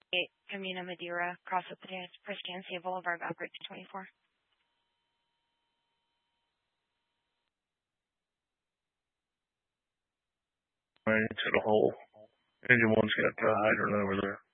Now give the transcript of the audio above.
Camino Madeira, across the Prastancia Boulevard, Valbridge 24. Right into the hole. Engine one's got the hydrant over there.